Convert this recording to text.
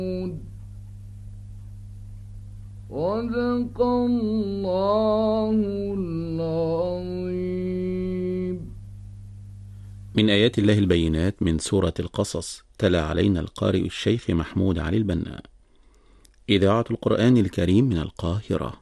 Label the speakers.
Speaker 1: صدق الله العظيم.
Speaker 2: من آيات الله البينات من سورة القصص، تلا علينا القارئ الشيخ محمود علي البنا. إذاعة القرآن الكريم من القاهرة.